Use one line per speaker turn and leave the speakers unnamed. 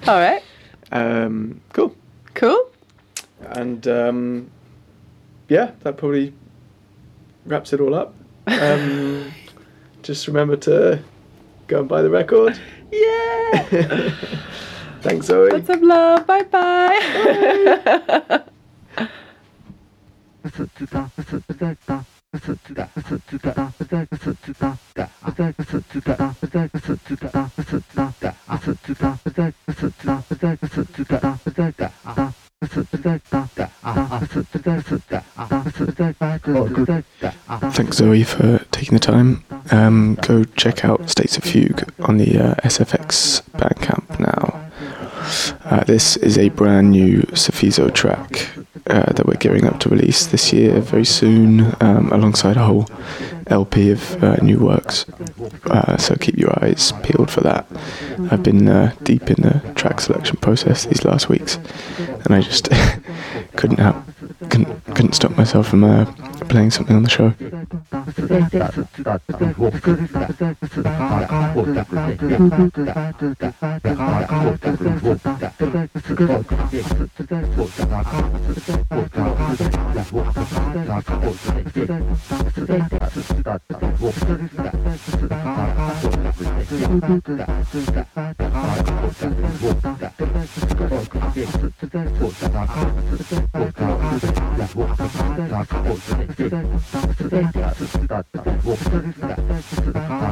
All right.
Cool.
Cool.
And that probably wraps it all up. Just remember to go and buy the record.
Yeah.
Thanks, Zoe.
Lots of love. Bye-bye.
Thanks, Zoe, for taking the time. Go check out States of Fugue on the SFX Bandcamp now. This is a brand new Sophizo track that we're gearing up to release this year very soon, alongside a whole LP of new works. So keep your eyes peeled for that. I've been deep in the track selection process these last weeks, and I just couldn't stop myself from playing something on the show.